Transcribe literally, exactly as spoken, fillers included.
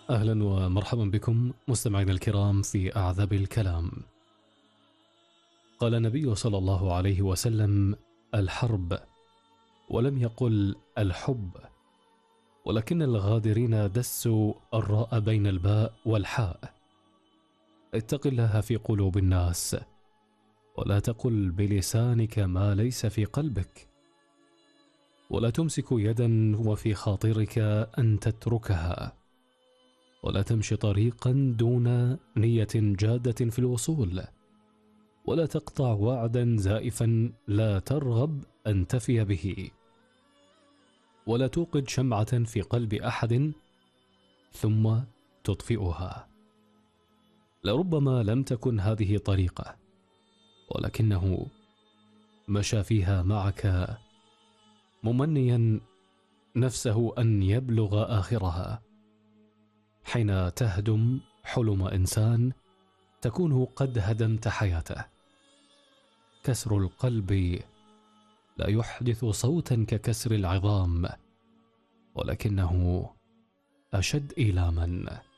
أهلا ومرحبا بكم مستمعينا الكرام في أعذب الكلام. قال النبي صلى الله عليه وسلم: الحرب، ولم يقل الحب، ولكن الغادرين دسوا الراء بين الباء والحاء. اتق الله في قلوب الناس، ولا تقل بلسانك ما ليس في قلبك، ولا تمسك يدا وفي خاطرك أن تتركها، ولا تمشي طريقا دون نية جادة في الوصول، ولا تقطع وعدا زائفا لا ترغب أن تفي به، ولا توقد شمعة في قلب أحد ثم تطفئها. لربما لم تكن هذه طريقة، ولكنه مشى فيها معك ممنيا نفسه أن يبلغ آخرها. حين تهدم حلم إنسان تكون قد هدمت حياته. كسر القلب لا يحدث صوتا ككسر العظام، ولكنه أشد إيلاما.